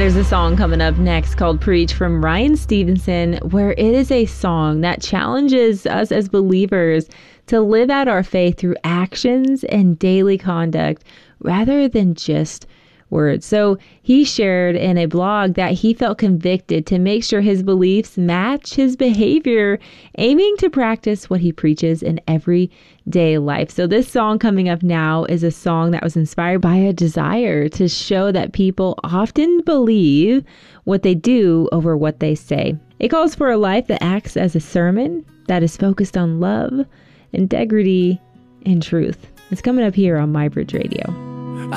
There's a song coming up next called Preach from Ryan Stevenson, where it is a song that challenges us as believers to live out our faith through actions and daily conduct rather than just words. So he shared in a blog that he felt convicted to make sure his beliefs match his behavior, aiming to practice what he preaches in everyday life. So this song coming up now is a song that was inspired by a desire to show that people often believe what they do over what they say. It calls for a life that acts as a sermon that is focused on love, integrity, and truth. It's coming up here on MyBridge Radio.